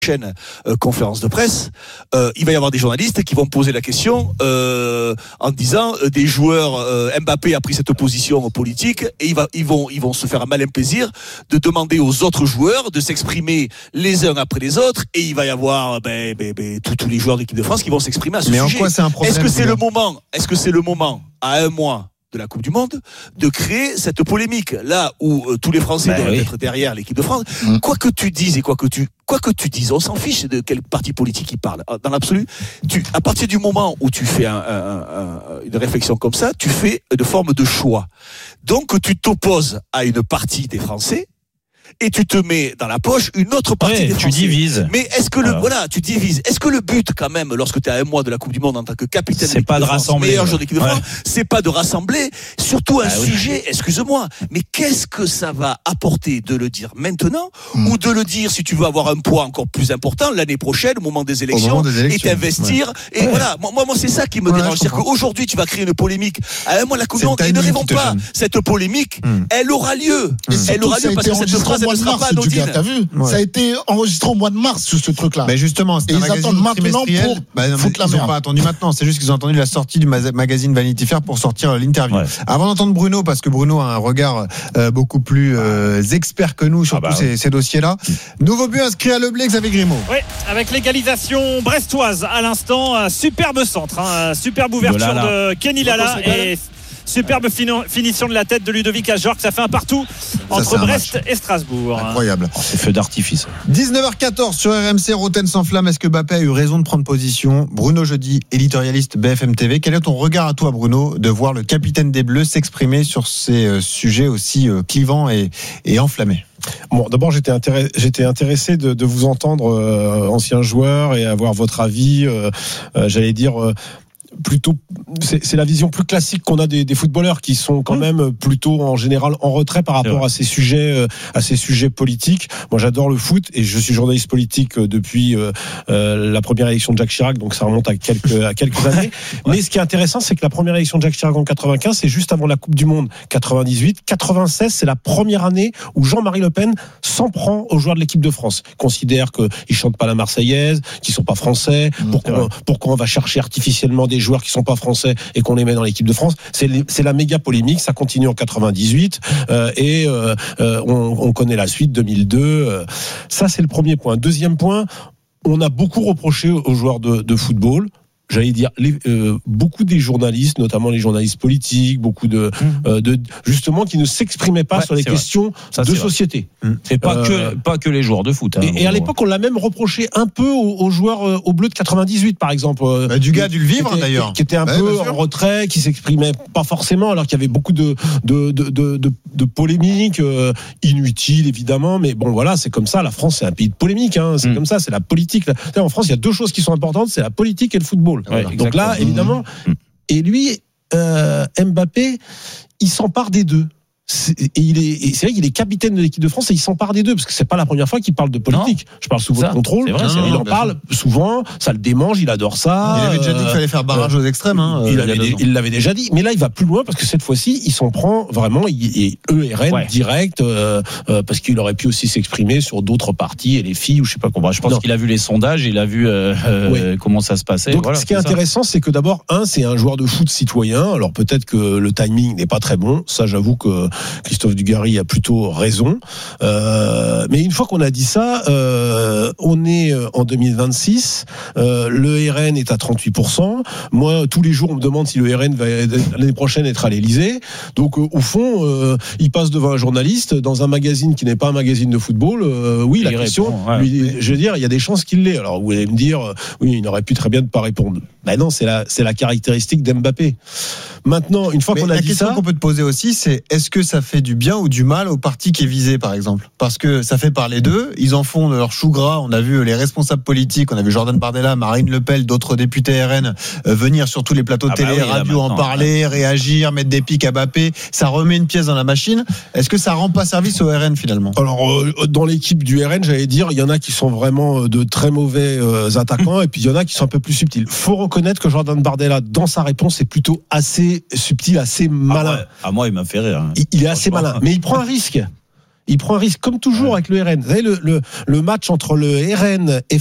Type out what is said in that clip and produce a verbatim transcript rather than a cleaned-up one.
prochaine euh, conférence de presse, euh, il va y avoir des journalistes qui vont poser la question euh, en disant euh, des joueurs euh, Mbappé a pris cette position politique et il va, ils vont, ils vont se faire un malin plaisir de demander aux autres joueurs de s'exprimer les uns après les autres et il va y avoir ben, ben, ben, tous, tous les joueurs de l'équipe de France qui vont s'exprimer à ce Mais sujet. en quoi c'est un problème, est-ce que c'est bien le moment, est-ce que c'est le moment à un mois de la Coupe du Monde, de créer cette polémique là où euh, tous les Français ben doivent oui. être derrière l'équipe de France. Mmh. Quoi que tu dises et quoi que tu quoi que tu dises, on s'en fiche de quel parti politique il parle. Dans l'absolu, tu à partir du moment où tu fais un, un, un, une réflexion comme ça, tu fais une forme de choix. Donc tu t'opposes à une partie des Français. Et tu te mets dans la poche une autre partie ouais, des Français. Tu divises. Mais est-ce que le Alors. voilà, tu divises. Est-ce que le but quand même, lorsque tu es à un mois de la Coupe du Monde en tant que capitaine c'est de pas de, de France, rassembler, meilleur joueur de l'équipe de France, ouais. c'est pas de rassembler, surtout un ah, sujet. Oui. Excuse-moi, mais qu'est-ce que ça va apporter de le dire maintenant mmh. ou de le dire si tu veux avoir un poids encore plus important l'année prochaine, au moment des élections, moment des élections. et t'investir. Ouais. Et ouais. voilà, moi, moi, c'est ça qui me ouais, dérange, c'est-à-dire qu'aujourd'hui tu vas créer une polémique à un mois de la Coupe du Monde. Et ne rêvons pas, cette polémique, mmh. elle aura lieu, mmh. elle aura lieu parce que cette phrase ne sera pas anodine. T'as vu ouais. Ça a été enregistré au mois de mars, ce, ce truc-là. Mais justement, c'est et un ils attendent maintenant pour bah, non, foutre la merde. Ils n'ont pas attendu maintenant, c'est juste qu'ils ont attendu la sortie du ma- magazine Vanity Fair pour sortir l'interview. Ouais. Avant d'entendre Bruno, parce que Bruno a un regard euh, beaucoup plus euh, expert que nous sur ah bah tous ouais. ces, ces dossiers-là. Nouveau but inscrit à Leblé, Xavier Grimaud. Oui, avec l'égalisation brestoise à l'instant. Superbe centre, hein, superbe ouverture de, de Kenny Lala et superbe finition de la tête de Ludovic Ajorc. Ça fait un partout entre ça, Brest match. et Strasbourg. Incroyable. Oh, c'est feu d'artifice. dix-neuf heures quatorze sur R M C, Roten sans flamme. Est-ce que Mbappé a eu raison de prendre position? Bruno Jeudi, éditorialiste B F M T V. Quel est ton regard à toi, Bruno, de voir le capitaine des Bleus s'exprimer sur ces euh, sujets aussi euh, clivants et, et enflammés? Bon, d'abord, j'étais, intéressé, j'étais intéressé de, de vous entendre, euh, ancien joueur, et avoir votre avis. Euh, euh, j'allais dire. Euh, plutôt c'est, c'est la vision plus classique qu'on a des, des footballeurs qui sont quand mmh. même plutôt en général en retrait par rapport à ces sujets euh, à ces sujets politiques. Moi j'adore le foot et je suis journaliste politique depuis euh, euh, la première élection de Jacques Chirac, donc ça remonte à quelques à quelques années. Ouais. Mais ce qui est intéressant, c'est que la première élection de Jacques Chirac en quatre-vingt-quinze, c'est juste avant la Coupe du Monde quatre-vingt-dix-huit. quatre-vingt-seize, c'est la première année où Jean-Marie Le Pen s'en prend aux joueurs de l'équipe de France. Il considère qu'ils chantent pas la Marseillaise, qu'ils sont pas français, mmh, pourquoi, pourquoi on va chercher artificiellement des joueurs qui sont pas français et qu'on les met dans l'équipe de France. C'est, c'est la méga polémique. Ça continue en quatre-vingt-dix-huit euh, et euh, euh, on, on connaît la suite deux mille deux. Euh, ça, c'est le premier point. Deuxième point, on a beaucoup reproché aux joueurs de, de football. J'allais dire les, euh, beaucoup des journalistes, notamment les journalistes politiques, beaucoup de, mmh. euh, de justement qui ne s'exprimaient pas ouais, sur les questions ça, de société. Mmh. Et pas euh, que pas que les joueurs de foot. Hein, et, et à l'époque, on l'a même reproché un peu aux, aux joueurs euh, au bleu de quatre-vingt-dix-huit, par exemple. Euh, bah, du gars a dû le vivre qui était, d'ailleurs, qui était un ouais, peu en retrait, qui s'exprimait pas forcément, alors qu'il y avait beaucoup de de de de, de, de polémiques euh, inutiles évidemment, mais bon voilà, c'est comme ça. La France, c'est un pays de polémique, hein, c'est mmh. comme ça, c'est la politique. En France, il y a deux choses qui sont importantes, c'est la politique et le football. Ouais, donc là, évidemment, et lui, euh, Mbappé, il s'empare des deux. C'est, et il est, et c'est vrai qu'il est capitaine de l'équipe de France et il s'empare des deux parce que c'est pas la première fois qu'il parle de politique. Non, je parle sous votre contrôle. C'est vrai, c'est il en parle sûr. souvent. Ça le démange. Il adore ça. Il avait déjà dit qu'il fallait faire barrage euh, aux extrêmes. Hein, il, avait, il, il l'avait déjà dit. Mais là, il va plus loin parce que cette fois-ci, il s'en prend vraiment. Il est E R N ouais. direct euh, euh, parce qu'il aurait pu aussi s'exprimer sur d'autres partis et les filles ou je sais pas comment. Je pense non. qu'il a vu les sondages. Il a vu euh, oui. euh, comment ça se passait. Donc, voilà, ce qui est ça. intéressant, c'est que d'abord, un, c'est un joueur de foot citoyen. Alors peut-être que le timing n'est pas très bon. Ça, j'avoue que Christophe Dugarry a plutôt raison. Euh, mais une fois qu'on a dit ça, euh, on est en deux mille vingt-six. Euh, le R N est à trente-huit pour cent. Moi, tous les jours, on me demande si le R N va l'année prochaine être à l'Élysée. Donc, euh, au fond, euh, il passe devant un journaliste dans un magazine qui n'est pas un magazine de football. Euh, oui, il la question, répond, ouais. lui, je veux dire, il y a des chances qu'il l'ait. Alors, vous allez me dire, euh, oui, il aurait pu très bien ne pas répondre. Ben non, c'est la, c'est la caractéristique d'Mbappé. Maintenant, une fois mais qu'on a dit ça, la question qu'on peut te poser aussi, c'est est-ce que ça fait du bien ou du mal au parti qui est visé, par exemple? Parce que ça fait parler d'eux, ils en font de leur chou gras. On a vu les responsables politiques, on a vu Jordan Bardella, Marine Le Pen, d'autres députés R N euh, venir sur tous les plateaux de ah télé, bah oui, radio, en parler, ouais. réagir, mettre des pics à Mbappé. Ça remet une pièce dans la machine. Est-ce que ça rend pas service au R N finalement? Alors, euh, dans l'équipe du R N, j'allais dire, il y en a qui sont vraiment de très mauvais euh, attaquants, et puis il y en a qui sont un peu plus subtils. Faut reconnaître que Jordan Bardella, dans sa réponse, est plutôt assez subtil, assez malin. Ah, ouais. ah moi, il m'a fait rire. Hein. Il, il est assez malin, mais il prend un risque. Il prend un risque, comme toujours avec le R N. Vous savez, le, le, le match entre le R N et